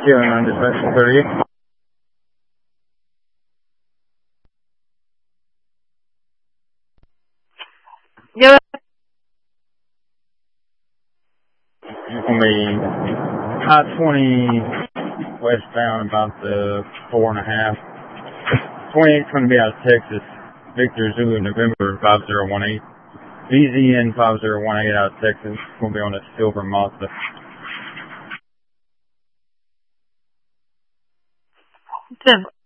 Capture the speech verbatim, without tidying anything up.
Zero nine dispatch thirty-eight. Yeah. On the I twenty westbound about the four and a half. twenty-eight's going to be out of Texas. Victor Zulu November five zero one eight. V Z N five zero one eight out of Texas. It's going to be on a silver Mazda. ten.